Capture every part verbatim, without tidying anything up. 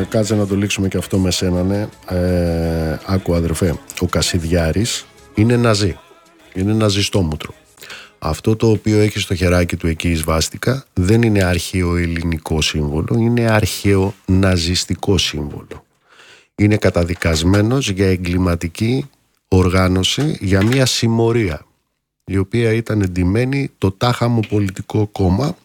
ε, κάτσε να το λήξουμε και αυτό με σένα, ναι. Ε, άκου αδερφέ, ο Κασιδιάρης είναι ναζί. Είναι ναζιστόμουτρο. Αυτό το οποίο έχει στο χεράκι του εκεί η σβάστηκα δεν είναι αρχαίο ελληνικό σύμβολο, είναι αρχαίο ναζιστικό σύμβολο. Είναι καταδικασμένος για εγκληματική οργάνωση, για μια συμμορία η οποία ήταν εντυμένη το τάχα μου πολιτικό κόμμα.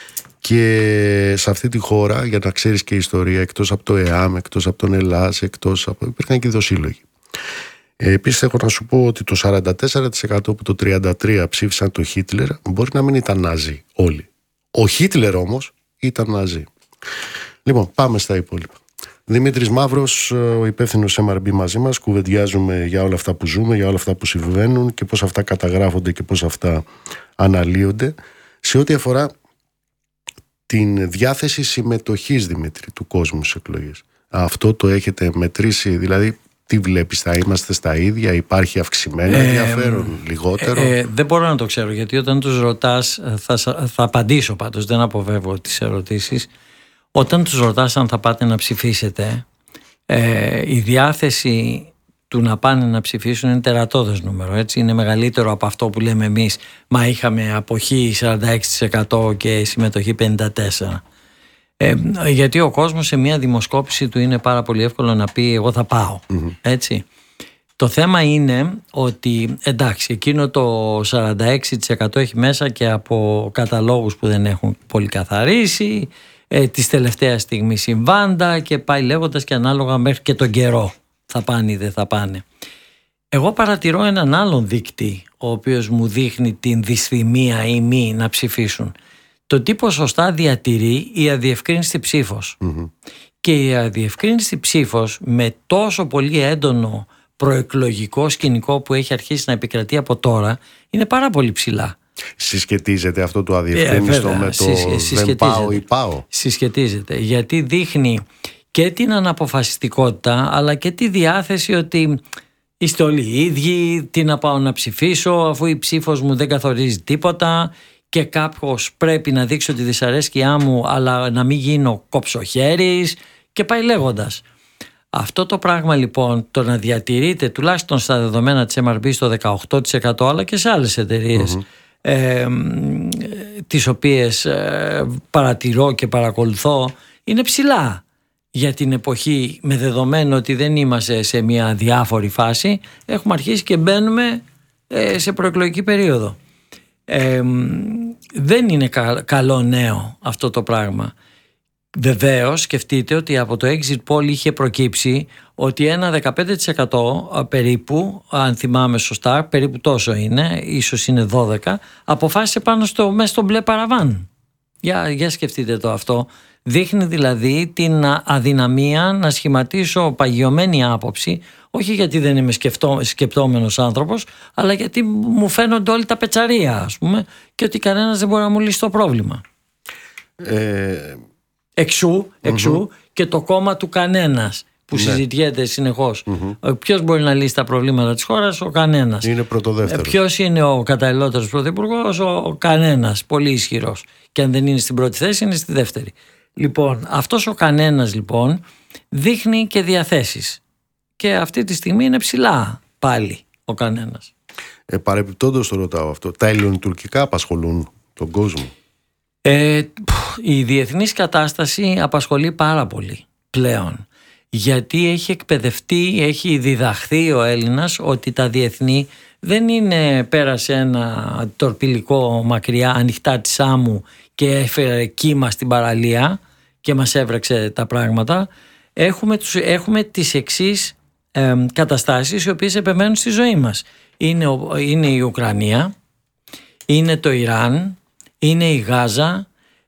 Και σε αυτή τη χώρα, για να ξέρεις και ιστορία, εκτός από το ΕΑΜ, εκτός από τον ΕΛΑΣ, εκτός από... υπήρχαν και δοσύλλογοι. Ε, επίσης έχω να σου πω ότι το σαράντα τέσσερα τοις εκατό που το τριάντα τρία τοις εκατό ψήφισαν το Χίτλερ μπορεί να μην ήταν Νάζι όλοι. Ο Χίτλερ όμως ήταν Νάζι. Λοιπόν, πάμε στα υπόλοιπα. Δημήτρης Μαύρος, ο υπεύθυνος εμ αρ μπι μαζί μας, κουβεντιάζουμε για όλα αυτά που ζούμε, για όλα αυτά που συμβαίνουν και πώς αυτά καταγράφονται και πώς αυτά αναλύονται. Σε ό,τι αφορά την διάθεση συμμετοχής, Δημήτρη, του κόσμου στις εκλογές. Αυτό το έχετε μετρήσει, δηλαδή τι βλέπεις, θα είμαστε στα ίδια, υπάρχει αυξημένο ε, ενδιαφέρον, ε, λιγότερο? Ε, ε, δεν μπορώ να το ξέρω, γιατί όταν τους ρωτάς, θα, θα απαντήσω πάντως, δεν αποφεύγω τις ερωτήσεις. Όταν τους ρωτάς αν θα πάτε να ψηφίσετε, ε, η διάθεση του να πάνε να ψηφίσουν είναι τερατώδες νούμερο, έτσι. Είναι μεγαλύτερο από αυτό που λέμε εμείς, μα είχαμε αποχή σαράντα έξι τοις εκατό και συμμετοχή πενήντα τέσσερα τοις εκατό. Ε, γιατί ο κόσμος σε μια δημοσκόπηση του είναι πάρα πολύ εύκολο να πει εγώ θα πάω, mm-hmm. έτσι. Το θέμα είναι ότι εντάξει, εκείνο το σαράντα έξι τοις εκατό έχει μέσα και από καταλόγους που δεν έχουν πολύ καθαρίσει, ε, της τελευταίας στιγμής συμβάντα και πάει λέγοντας και ανάλογα μέχρι και τον καιρό. Θα πάνε ή δεν θα πάνε. Εγώ παρατηρώ έναν άλλον δείκτη, ο οποίος μου δείχνει την δυσθυμία ή μη να ψηφίσουν. Το τι ποσοστά διατηρεί η αδιευκρίνηστη ψήφος. Mm-hmm. Και η αδιευκρίνηστη ψήφος με τόσο πολύ έντονο προεκλογικό σκηνικό που έχει αρχίσει να επικρατεί από τώρα είναι πάρα πολύ ψηλά. Συσχετίζεται αυτό το αδιευκρίνιστο ε, με το Συσχε... δεν πάω ή πάω? Συσχετίζεται, γιατί δείχνει και την αναποφασιστικότητα αλλά και τη διάθεση ότι είστε όλοι οι ίδιοι, τι να πάω να ψηφίσω αφού η ψήφος μου δεν καθορίζει τίποτα και κάποιος πρέπει να δείξω τη δυσαρέσκειά μου αλλά να μην γίνω κοψοχέρης και πάει λέγοντας. Αυτό το πράγμα λοιπόν, το να διατηρείται τουλάχιστον στα δεδομένα της εμ αρ μπι στο δεκαοκτώ τοις εκατό αλλά και σε άλλες εταιρείες mm-hmm. ε, τις οποίες ε, παρατηρώ και παρακολουθώ, είναι ψηλά για την εποχή, με δεδομένο ότι δεν είμαστε σε μια διάφορη φάση, έχουμε αρχίσει και μπαίνουμε ε, σε προεκλογική περίοδο. Ε, δεν είναι κα, καλό νέο αυτό το πράγμα. Βεβαίως σκεφτείτε ότι από το exit poll είχε προκύψει ότι ένα δεκαπέντε τοις εκατό περίπου, αν θυμάμαι σωστά, περίπου τόσο είναι, ίσως είναι δώδεκα, αποφάσισε πάνω στο, μέσα στο μπλε παραβάν. Για, για σκεφτείτε το αυτό. Δείχνει δηλαδή την αδυναμία να σχηματίσω παγιωμένη άποψη, όχι γιατί δεν είμαι σκεφτό, σκεπτόμενος άνθρωπος, αλλά γιατί μου φαίνονται όλοι τα πετσαρία, ας πούμε, και ότι κανένας δεν μπορεί να μου λύσει το πρόβλημα. Ε... Εξού, εξού mm-hmm. και το κόμμα του κανένας που ναι. συζητιέται συνεχώς. Mm-hmm. Ποιος μπορεί να λύσει τα προβλήματα της χώρας? Ο κανένας. Είναι πρωτοδεύτερος. Ποιος είναι ο καταλληλότερος πρωθυπουργός? Ο κανένας, πολύ ισχυρός. Και αν δεν είναι στην πρώτη θέση είναι στη δεύτερη. Λοιπόν, αυτός ο κανένας λοιπόν δείχνει και διαθέσεις. Και αυτή τη στιγμή είναι ψηλά πάλι ο κανένας. Ε, παρεπιπτόντως το ρωτάω αυτό. Τα ελληνοτουρκικά απασχολούν τον κόσμο? Ε, η διεθνής κατάσταση απασχολεί πάρα πολύ πλέον, γιατί έχει εκπαιδευτεί, έχει διδαχθεί ο Έλληνας ότι τα διεθνή δεν είναι πέρασε ένα τορπιλικό μακριά ανοιχτά της άμμου και έφερε κύμα στην παραλία και μας έβρεξε τα πράγματα. Έχουμε, τους, έχουμε τις εξής ε, καταστάσεις οι οποίες επεμένουν στη ζωή μας. Είναι, είναι η Ουκρανία, είναι το Ιράν, είναι η Γάζα,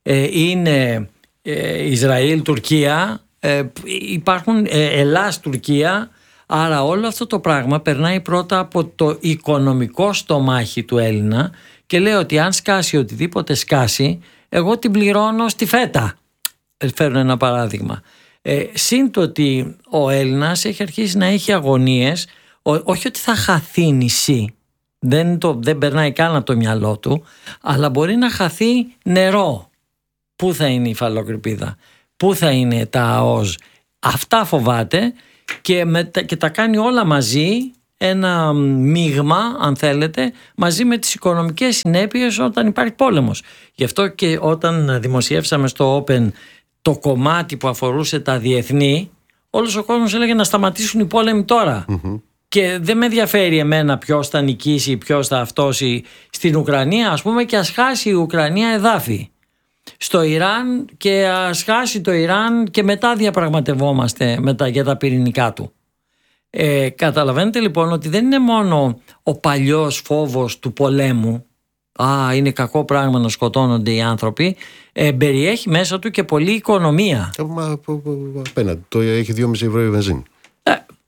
είναι Ισραήλ, Τουρκία, υπάρχουν Ελλάς, Τουρκία. Άρα όλο αυτό το πράγμα περνάει πρώτα από το οικονομικό στομάχι του Έλληνα και λέει ότι αν σκάσει οτιδήποτε σκάσει, εγώ την πληρώνω στη φέτα. Φέρνω ένα παράδειγμα. Ε, Συν το ότι ο Έλληνας έχει αρχίσει να έχει αγωνίες, όχι ότι θα χαθεί νησί, Δεν, το, δεν περνάει καν από το μυαλό του, αλλά μπορεί να χαθεί νερό. Πού θα είναι η υφαλοκρηπίδα, πού θα είναι τα ΑΟΣ, Αυτά φοβάται και, με, και τα κάνει όλα μαζί, ένα μείγμα αν θέλετε, μαζί με τις οικονομικές συνέπειες όταν υπάρχει πόλεμος. Γι' αυτό και όταν δημοσιεύσαμε στο Open το κομμάτι που αφορούσε τα διεθνή, όλος ο κόσμος έλεγε να σταματήσουν οι πόλεμοι τώρα. Mm-hmm. Και δεν με ενδιαφέρει εμένα ποιος θα νικήσει, ποιος θα αυτόσει στην Ουκρανία, ας πούμε, και ας χάσει η Ουκρανία εδάφη στο Ιράν και ας χάσει το Ιράν και μετά διαπραγματευόμαστε μετά για τα πυρηνικά του. Ε, καταλαβαίνετε λοιπόν ότι δεν είναι μόνο ο παλιός φόβος του πολέμου, α, είναι κακό πράγμα να σκοτώνονται οι άνθρωποι, ε, περιέχει μέσα του και πολλή οικονομία. Ε, μα, απέναντι, το έχει δυόμισι ευρώ η βενζίνη. Ε.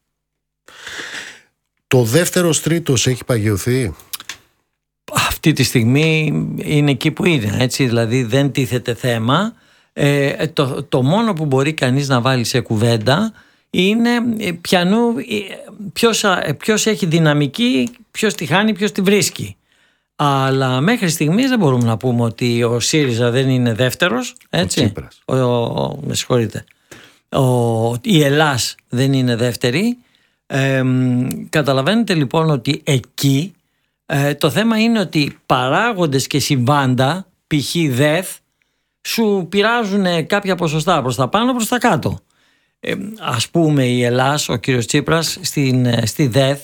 Το δεύτερος τρίτος έχει παγιωθεί. Αυτή τη στιγμή είναι εκεί που είναι, έτσι, δηλαδή δεν τίθεται θέμα. Ε, το, το μόνο που μπορεί κανείς να βάλει σε κουβέντα είναι πιανού, ποιος, ποιος έχει δυναμική, ποιος τη χάνει, ποιος τη βρίσκει. Αλλά μέχρι στιγμής δεν μπορούμε να πούμε ότι ο ΣΥΡΙΖΑ δεν είναι δεύτερος, έτσι. Ο Τσίπρας. Ο, ο, με συγχωρείτε. Ο, η Ελλάς δεν είναι δεύτερη. Ε, καταλαβαίνετε λοιπόν ότι εκεί ε, το θέμα είναι ότι παράγοντες και συμβάντα, π.χ. ΔΕΘ, σου πειράζουν κάποια ποσοστά προς τα πάνω, προς τα κάτω. Ε, ας πούμε η Ελλάς, ο κύριος Τσίπρας στην, στη ΔΕΘ,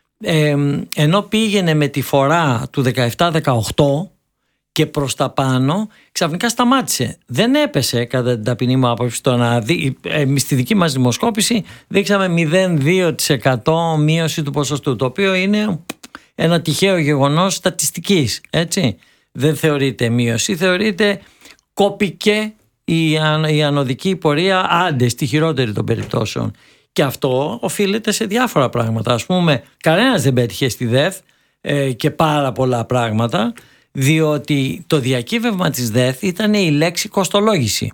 ε, ενώ πήγαινε με τη φορά του δεκαεπτά δεκαοκτώ και προς τα πάνω, ξαφνικά σταμάτησε. Δεν έπεσε κατά την ταπεινή μου άποψη. Το να δει, ε, στη δική μας δημοσκόπηση δείξαμε μηδέν κόμμα δύο τοις εκατό μείωση του ποσοστού, το οποίο είναι ένα τυχαίο γεγονός στατιστικής, έτσι. Δεν θεωρείται μείωση, θεωρείται κόπηκε η, αν, η ανωδική πορεία, άντε στη χειρότερη των περιπτώσεων. Και αυτό οφείλεται σε διάφορα πράγματα. Ας πούμε, κανένας δεν πέτυχε στη ΔΕΘ ε, και πάρα πολλά πράγματα, διότι το διακύβευμα της ΔΕΘ ήταν η λέξη κοστολόγηση.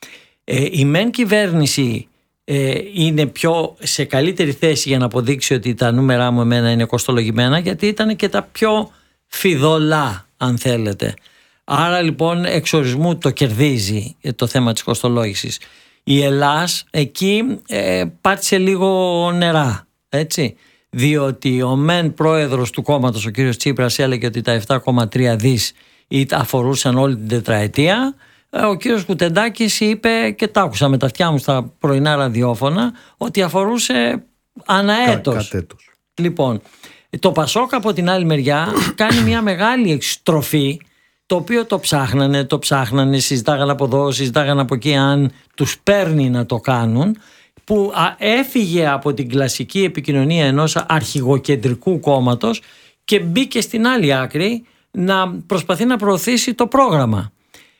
Ε, η μεν κυβέρνηση ε, είναι πιο σε καλύτερη θέση για να αποδείξει ότι τα νούμερά μου εμένα είναι κοστολογημένα, γιατί ήταν και τα πιο φιδωλά, αν θέλετε. Άρα λοιπόν εξορισμού το κερδίζει το θέμα της κοστολόγησης. Η Ελλάς εκεί ε, πάτησε λίγο νερά, έτσι, διότι ο μεν πρόεδρος του κόμματος, ο κύριος Τσίπρας, έλεγε ότι τα επτά κόμμα τρία δις αφορούσαν όλη την τετραετία. Ο κύριος Κουτεντάκης είπε, και τα άκουσα με τα αυτιά μου στα πρωινά ραδιόφωνα, ότι αφορούσε αναέτος. Κα, λοιπόν, το Πασόκ από την άλλη μεριά κάνει μια μεγάλη εξτροφή, το οποίο το ψάχνανε, το ψάχνανε, συζητάγανε από εδώ, συζητάγανε από εκεί αν τους παίρνει να το κάνουν, που έφυγε από την κλασική επικοινωνία ενός αρχηγοκεντρικού κόμματος και μπήκε στην άλλη άκρη να προσπαθεί να προωθήσει το πρόγραμμα.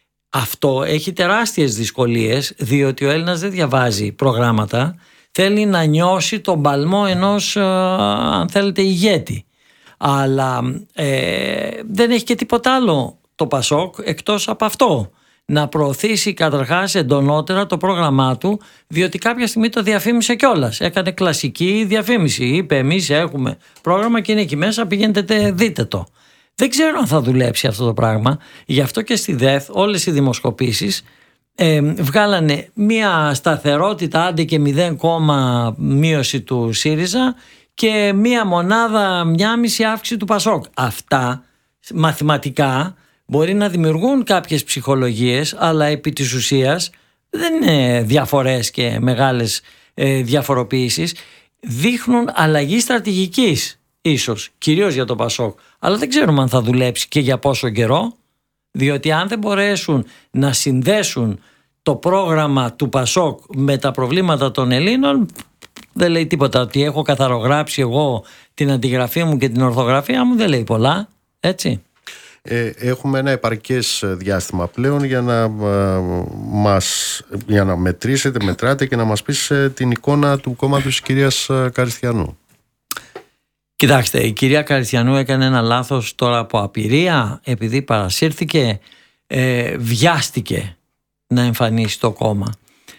Αυτό έχει τεράστιες δυσκολίες, διότι ο Έλληνας δεν διαβάζει προγράμματα, θέλει να νιώσει τον παλμό ενός, αν θέλετε, ηγέτη. Αλλά ε, δεν έχει και τίποτα άλλο το Πασόκ εκτός από αυτό. Να προωθήσει καταρχάς εντονότερα το πρόγραμμά του, διότι κάποια στιγμή το διαφήμισε κιόλας. Έκανε κλασική διαφήμιση. Είπε, εμείς έχουμε πρόγραμμα και είναι εκεί μέσα, πηγαίνετε δείτε το. Δεν ξέρω αν θα δουλέψει αυτό το πράγμα. Γι' αυτό και στη ΔΕΘ όλες οι δημοσκοπήσεις ε, βγάλανε μία σταθερότητα, άντε και μηδέν κόμμα μείωση του ΣΥΡΙΖΑ και μία μονάδα, μία μισή αύξηση του ΠΑΣΟΚ. Αυτά μαθηματικά μπορεί να δημιουργούν κάποιες ψυχολογίες, αλλά επί της ουσίας δεν είναι διαφορές και μεγάλες ε, διαφοροποιήσεις. Δείχνουν αλλαγή στρατηγικής ίσως, κυρίως για το ΠΑΣΟΚ. Αλλά δεν ξέρουμε αν θα δουλέψει και για πόσο καιρό, διότι αν δεν μπορέσουν να συνδέσουν το πρόγραμμα του ΠΑΣΟΚ με τα προβλήματα των Ελλήνων, δεν λέει τίποτα. Ότι έχω καθαρογράψει εγώ την αντιγραφή μου και την ορθογραφία μου, δεν λέει πολλά, έτσι. Ε, έχουμε ένα επαρκές διάστημα πλέον για να, ε, μας, για να μετρήσετε, μετράτε και να μας πεις ε, την εικόνα του κόμματος της κυρίας Καριστιανού. Κοιτάξτε, η κυρία Καριστιανού έκανε ένα λάθος τώρα από απειρία, επειδή παρασύρθηκε, ε, βιάστηκε να εμφανίσει το κόμμα,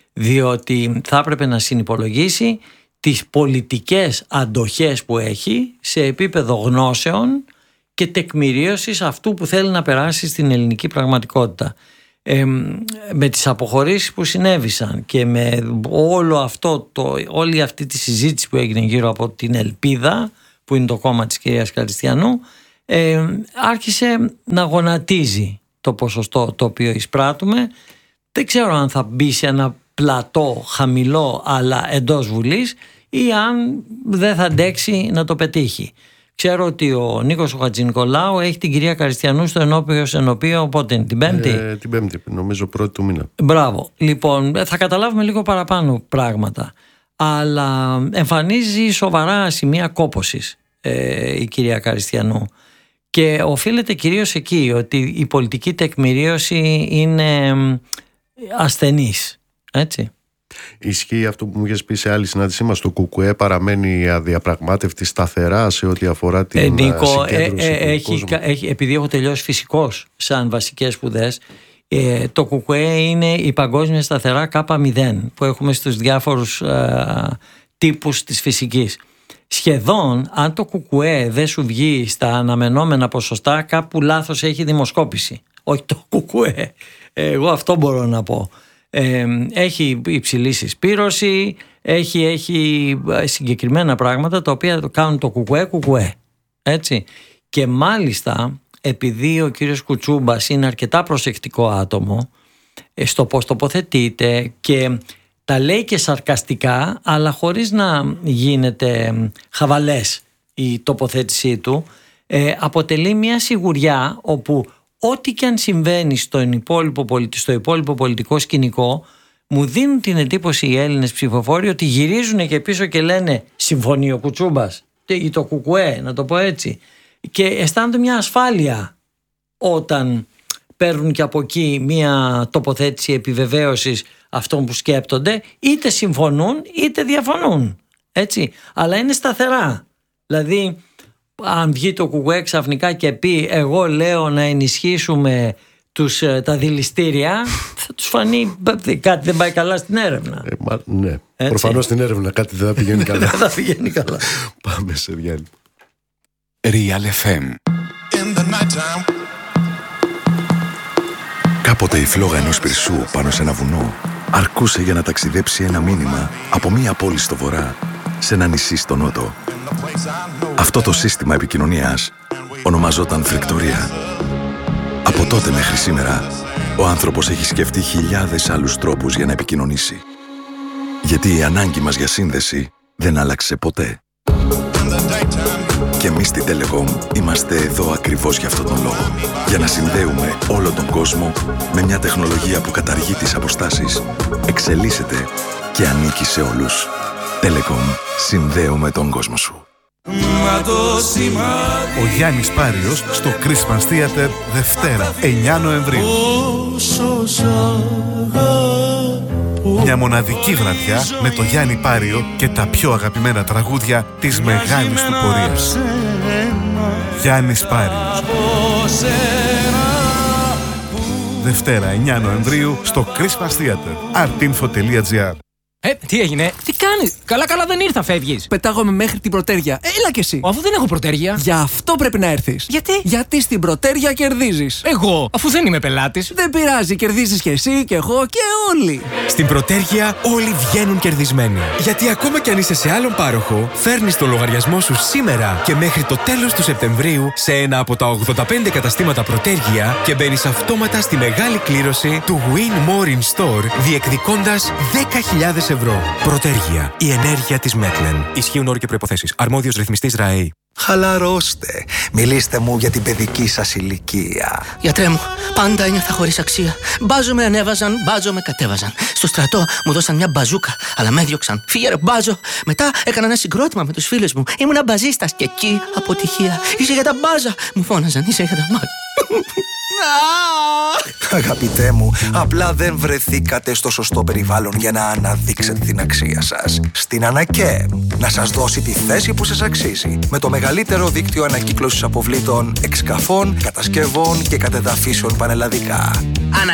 διότι θα έπρεπε να συνυπολογίσει τις πολιτικές αντοχές που έχει σε επίπεδο γνώσεων και τεκμηρίωσης αυτού που θέλει να περάσει στην ελληνική πραγματικότητα. Ε, με τις αποχωρήσεις που συνέβησαν και με όλο αυτό το, όλη αυτή τη συζήτηση που έγινε γύρω από την Ελπίδα, που είναι το κόμμα της κυρίας Χαριστιανού, ε, άρχισε να γονατίζει το ποσοστό το οποίο εισπράττουμε. Δεν ξέρω αν θα μπει σε ένα πλατό χαμηλό αλλά εντός Βουλής, ή αν δεν θα αντέξει να το πετύχει. Ξέρω ότι ο Νίκος ο Χατζηνικολάου έχει την κυρία Χαριστιανού στο ενώπιο ενώπιο, οπότε είναι την Πέμπτη. Ε, την Πέμπτη, νομίζω πρώτη του μήνα. Μπράβο. Λοιπόν, θα καταλάβουμε λίγο παραπάνω πράγματα. Αλλά εμφανίζει σοβαρά σημεία κόπωσης ε, η κυρία Χαριστιανού. Και οφείλεται κυρίως εκεί ότι η πολιτική τεκμηρίωση είναι ασθενής. Έτσι. Ισχύει αυτό που μου είχες πει σε άλλη συνάντησή μας, το ΚΚΕ παραμένει αδιαπραγμάτευτη σταθερά σε ό,τι αφορά την ε, Νίκο, συγκέντρωση ε, ε, έχει, έχει, επειδή έχω τελειώσει φυσικός σαν βασικές σπουδές, ε, το ΚΚΕ είναι η παγκόσμια σταθερά Κ μηδέν που έχουμε στους διάφορους ε, τύπους της φυσικής. Σχεδόν, αν το ΚΚΕ δεν σου βγει στα αναμενόμενα ποσοστά, κάπου λάθος έχει δημοσκόπηση. Όχι το ΚΚΕ. Εγώ αυτό μπορώ να πω. Ε, έχει υψηλή συσπήρωση, έχει, έχει συγκεκριμένα πράγματα τα οποία το κάνουν το ΚΚΕ ΚΚΕ. Έτσι. Και μάλιστα, επειδή ο κύριος Κουτσούμπας είναι αρκετά προσεκτικό άτομο στο πώς τοποθετείται και τα λέει και σαρκαστικά, αλλά χωρίς να γίνεται χαβαλές η τοποθέτησή του, ε, αποτελεί μια σιγουριά όπου ό,τι και αν συμβαίνει στο υπόλοιπο, στο υπόλοιπο πολιτικό σκηνικό, μου δίνουν την εντύπωση οι Έλληνες ψηφοφόροι ότι γυρίζουν και πίσω και λένε συμφωνεί ο Κουτσούμπας ή το ΚΚΕ, να το πω έτσι, και αισθάνονται μια ασφάλεια όταν παίρνουν και από εκεί μια τοποθέτηση επιβεβαίωσης αυτών που σκέπτονται, είτε συμφωνούν είτε διαφωνούν, έτσι, αλλά είναι σταθερά. Δηλαδή, αν βγει το ΚΚΕ ξαφνικά και πει εγώ λέω να ενισχύσουμε τους, τα δηληστήρια, θα τους φανεί κάτι δεν πάει καλά στην έρευνα. Ε, μα, ναι, έτσι. Προφανώς στην έρευνα κάτι δεν θα πηγαίνει καλά. Δεν θα πηγαίνει καλά. Πάμε σε διάλειμμα. Real εφ εμ. Κάποτε η φλόγα ενός πυρσού πάνω σε ένα βουνό αρκούσε για να ταξιδέψει ένα μήνυμα από μία πόλη στο βορρά σε ένα νησί στο νότο. Αυτό το σύστημα επικοινωνίας ονομαζόταν φρικτορία. Από τότε μέχρι σήμερα, ο άνθρωπος έχει σκεφτεί χιλιάδες άλλους τρόπους για να επικοινωνήσει. Γιατί η ανάγκη μας για σύνδεση δεν άλλαξε ποτέ. Και εμείς στη Telecom είμαστε εδώ ακριβώς για αυτόν τον λόγο. Για να συνδέουμε όλο τον κόσμο με μια τεχνολογία που καταργεί τις αποστάσεις, εξελίσσεται και ανήκει σε όλους. Telecom. Συνδέουμε τον κόσμο σου. Ο Γιάννης Πάριος στο Christmas Theater Δευτέρα, εννιά Νοεμβρίου. Μια μοναδική βραδιά με το Γιάννη Πάριο και τα πιο αγαπημένα τραγούδια της μεγάλης του πορείας. Γιάννης Πάριος. Δευτέρα, εννιά Νοεμβρίου στο Christmas Theater. artinfo τελεία gr. Ε, τι έγινε, τι κάνεις, καλά καλά δεν ήρθα, φεύγεις. Πετάγομαι μέχρι την Πρωτέρια. Έλα κι εσύ. Αφού δεν έχω Πρωτέρια. Γι' αυτό πρέπει να έρθεις. Γιατί? Γιατί στην Πρωτέρια κερδίζεις. Εγώ, αφού δεν είμαι πελάτης. Δεν πειράζει, κερδίζεις κι εσύ και εγώ και όλοι. Στην Πρωτέρια όλοι βγαίνουν κερδισμένοι. Γιατί ακόμα κι αν είσαι σε άλλον πάροχο, φέρνεις το λογαριασμό σου σήμερα και μέχρι το τέλος του Σεπτεμβρίου σε ένα από τα ογδόντα πέντε καταστήματα Πρωτέρια και μπαίνεις αυτόματα στη μεγάλη κλήρωση του Win More in Store, διεκδικώντας δέκα χιλιάδες ευρώ. Πρωτέργεια. Η ενέργεια της Μέτλεν. Ισχύουν όροι και προϋποθέσεις. Αρμόδιος ρυθμιστής ΡΑΕΗ. Χαλαρώστε. Μιλήστε μου για την παιδική σας ηλικία. Γιατρέ μου, πάντα ένιωθα χωρίς αξία. Μπάζο με ανέβαζαν, μπάζο με κατέβαζαν. Στο στρατό μου δώσαν μια μπαζούκα, αλλά με έδιωξαν. Φύγε ρε μπάζο. Μετά έκανα ένα συγκρότημα με τους φίλους μου. Ήμουνα μπαζίστας και εκεί αποτυχία. Είσαι για τα μπάζα. Μου φώναζαν, είσαι για τα μάτια. Αγαπητέ μου, απλά δεν βρεθήκατε στο σωστό περιβάλλον για να αναδείξετε την αξία σας. Στην Ανακέμ, να σας δώσει τη θέση που σας αξίζει. Με το μεγαλύτερο δίκτυο ανακύκλωσης αποβλήτων, εξκαφών, κατασκευών και κατεδαφίσεων πανελλαδικά.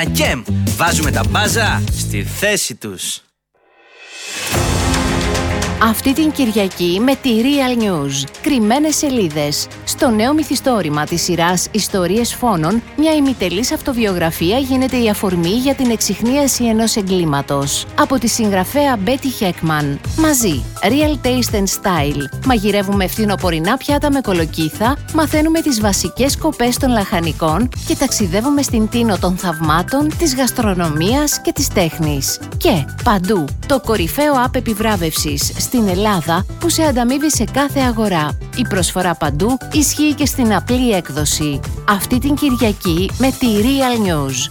Ανακέμ, βάζουμε τα μπάζα στη θέση τους. Αυτή την Κυριακή με τη Real News. Κρυμμένες σελίδες. Στο νέο μυθιστόρημα της σειράς Ιστορίες Φόνων, μια ημιτελής αυτοβιογραφία γίνεται η αφορμή για την εξιχνίαση ενός εγκλήματος. Από τη συγγραφέα Betty Heckman. Μαζί. Real Taste and Style. Μαγειρεύουμε φθινοπορεινά πιάτα με κολοκύθα, μαθαίνουμε τις βασικές σκοπές των λαχανικών και ταξιδεύουμε στην τίνο των θαυμάτων, της γαστρονομίας και της τέχνης. Και παντού. Το κορυφαίο app επιβράβευσης στην Ελλάδα που σε ανταμείβει σε κάθε αγορά. Η προσφορά παντού ισχύει και στην απλή έκδοση. Αυτή την Κυριακή με τη Real News.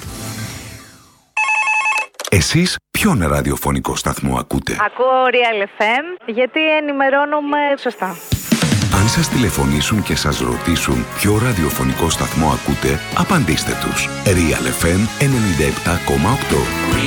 Εσείς ποιον ραδιοφωνικό σταθμό ακούτε? Ακούω Real εφ εμ γιατί ενημερώνομαι σωστά. Αν σας τηλεφωνήσουν και σας ρωτήσουν ποιο ραδιοφωνικό σταθμό ακούτε, απαντήστε τους. Real εφ εμ ενενήντα επτά κόμμα οκτώ.